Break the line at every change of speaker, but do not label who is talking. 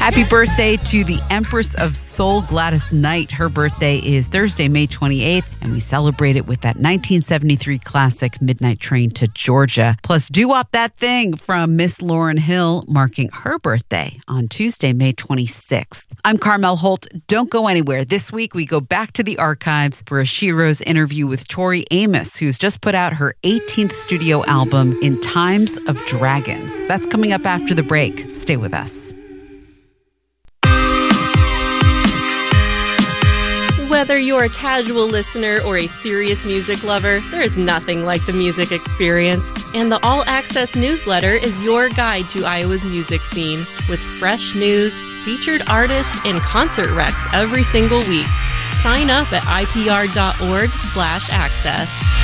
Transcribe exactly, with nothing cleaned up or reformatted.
Happy birthday to the Empress of Soul, Gladys Knight. Her birthday is Thursday, May twenty-eighth, and we celebrate it with that nineteen seventy-three classic Midnight Train to Georgia. Plus, Doo-Wop That Thing from Miss Lauryn Hill, marking her birthday on Tuesday, May twenty-sixth. I'm Carmel Holt. Don't go anywhere. This week, we go back to the archives for a Sheroes interview with Tori Amos, who's just put out her eighteenth studio album, In Times of Dragons. That's coming up after the break. Stay with us.
Whether you're a casual listener or a serious music lover, there's nothing like the music experience. And the All Access newsletter is your guide to Iowa's music scene, with fresh news, featured artists, and concert recs every single week. Sign up at I P R dot org slash access.